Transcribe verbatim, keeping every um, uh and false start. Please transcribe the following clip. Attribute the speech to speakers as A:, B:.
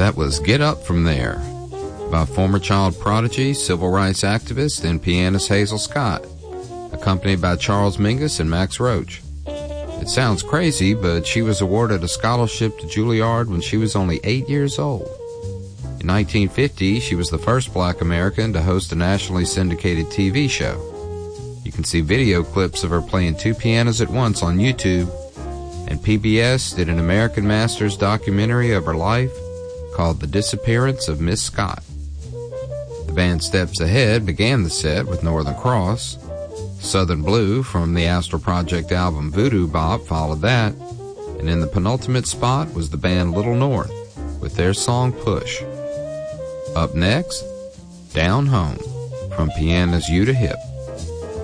A: That was Get Up From There by former child prodigy, civil rights activist, and pianist Hazel Scott, accompanied by Charles Mingus and Max Roach. It sounds crazy, but she was awarded a scholarship to Juilliard when she was only eight years old. In nineteen fifty, she was the first black American to host a nationally syndicated T V show. You can see video clips of her playing two pianos at once on YouTube, and P B S did an American Masters documentary of her life called The Disappearance of Miss Scott. The band Steps Ahead began the set with Northern Cross. Southern Blue from the Astral Project album Voodoo Bop followed that, and in the penultimate spot was the band Little North with their song Push. Up next, Down Home from pianist Yuta Hip.